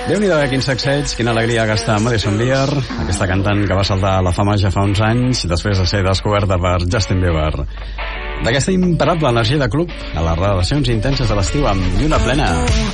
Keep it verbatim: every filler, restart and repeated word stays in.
Déu-n'hi-do, quin sacseig, quina alegria gastar Madison Beer, aquesta cantant que va saltar a la fama ja fa uns anys després de ser descoberta per Justin Bieber. D'aquesta imparable energia de club a les relacions intenses de l'estiu amb lluna plena.